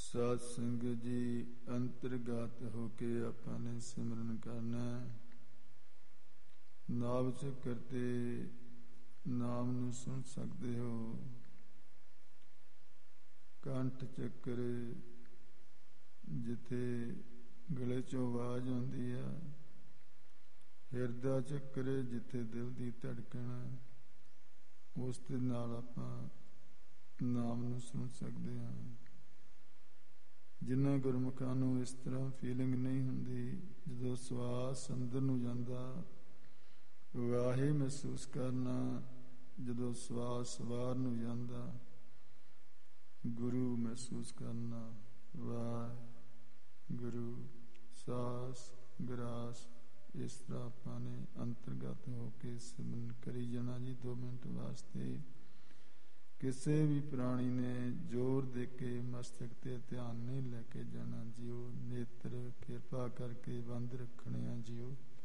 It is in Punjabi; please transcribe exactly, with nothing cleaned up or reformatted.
ਸਾਧ ਸੰਗਤ ਜੀ, ਅੰਤਰਗਤ ਹੋ ਕੇ ਆਪਾਂ ਨੇ ਸਿਮਰਨ ਕਰਨਾ। ਨਾਮ ਚੱਕਰ ਤੇ ਨਾਮ ਨੂੰ ਸੁਣ ਸਕਦੇ ਹੋ। ਕੰਠ ਚੱਕਰ ਜਿੱਥੇ ਗਲੇ ਚੋਂ ਆਵਾਜ਼ ਆਉਂਦੀ ਆ, ਹਿਰਦਾ ਚੱਕਰ ਜਿੱਥੇ ਦਿਲ ਦੀ ਧੜਕਣ, ਉਸ ਦੇ ਨਾਲ ਆਪਾਂ ਨਾਮ ਨੂੰ ਸੁਣ ਸਕਦੇ ਹਾਂ। ਜਿਨ੍ਹਾਂ ਗੁਰਮੁਖਾਂ ਨੂੰ ਇਸ ਤਰ੍ਹਾਂ ਫੀਲਿੰਗ ਨਹੀਂ ਹੁੰਦੀ, ਜਦੋਂ ਸਵਾਸ ਅੰਦਰ ਨੂੰ ਜਾਂਦਾ ਵਾਹੇ ਮਹਿਸੂਸ ਕਰਨਾ, ਜਦੋਂ ਸਵਾਸ ਬਾਹਰ ਨੂੰ ਜਾਂਦਾ ਗੁਰੂ ਮਹਿਸੂਸ ਕਰਨਾ। ਵਾਹਿਗੁਰੂ ਸਾਸ ਗਰਾਸ, ਇਸ ਤਰ੍ਹਾਂ ਆਪਾਂ ਨੇ ਅੰਤਰਗਤ ਹੋ ਕੇ ਸਿਮਰਨ ਕਰੀ ਜਾਣਾ ਜੀ। ਦੋ ਮਿੰਟ ਵਾਸਤੇ ਕਿਸੇ ਵੀ ਪ੍ਰਾਣੀ ਨੇ ਜ਼ੋਰ ਦੇ ਕੇ ਮਸਤਕ ਤੇ ਧਿਆਨ ਨਹੀਂ ਲੈ ਕੇ ਜਾਣਾ ਜੀਓ। ਨੇਤਰ ਕਿਰਪਾ ਕਰਕੇ ਬੰਦ ਰੱਖਣੇ ਆ ਜੀਓ।